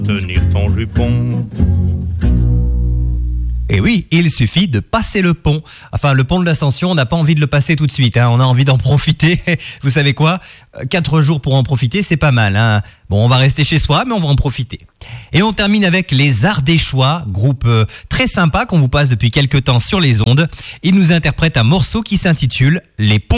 tenir ton jupon. Et oui, il suffit de passer le pont. Enfin, le pont de l'Ascension, on n'a pas envie de le passer tout de suite. On a envie d'en profiter. Vous savez quoi ? 4 jours pour en profiter, c'est pas mal. Bon, on va rester chez soi, mais on va en profiter. Et on termine avec les Ardéchois, groupe très sympa qu'on vous passe depuis quelques temps sur les ondes. Ils nous interprètent un morceau qui s'intitule « Les ponts ».